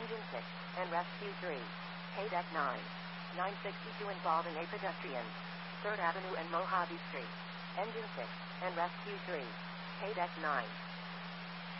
Engine 6, and Rescue 3. KDEC 9. 962 involving a pedestrian. 3rd Avenue and Mojave Street. Engine 6, and Rescue 3. KDEC 9.